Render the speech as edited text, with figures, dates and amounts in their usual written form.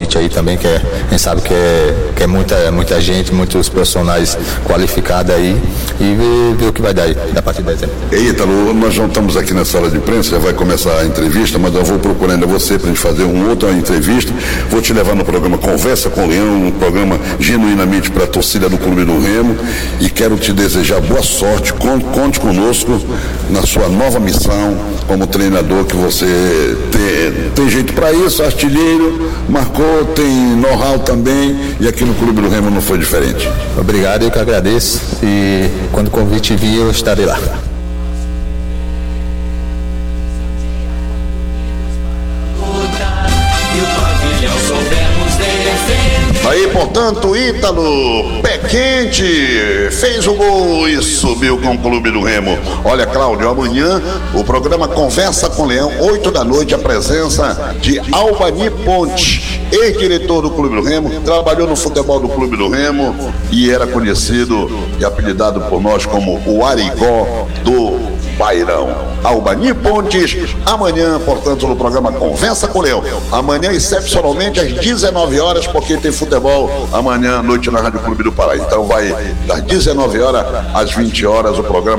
convite aí também, que a gente sabe que é muita gente, muitos profissionais qualificados aí, e ver o que vai dar aí, da partir de dezembro. Ítalo, nós já estamos aqui na sala de imprensa, já vai começar a entrevista, mas eu vou procurar ainda você para a gente fazer uma outra entrevista. Vou te levar no programa Conversa com o Leão, um programa genuinamente para a torcida do Clube do Remo, e quero te desejar boa sorte, conte conosco na sua nova missão como treinador, que você tem jeito para isso, artilheiro, marcou, tem know-how também, e aqui no Clube do Remo não foi diferente. Obrigado, eu que agradeço, e quando o convite vir eu estarei lá. Aí, portanto, Ítalo, pé quente, fez o gol e subiu com o Clube do Remo. Olha, Cláudio, amanhã o programa Conversa com o Leão, 8 da noite, a presença de Albani Ponte, ex-diretor do Clube do Remo, trabalhou no futebol do Clube do Remo e era conhecido e apelidado por nós como o Arigó do Bairão. Albani Pontes, amanhã, portanto, no programa Conversa com o Leão. Amanhã, excepcionalmente, às 19 horas, porque tem futebol amanhã à noite na Rádio Clube do Pará. Então vai das 19 horas às 20 horas o programa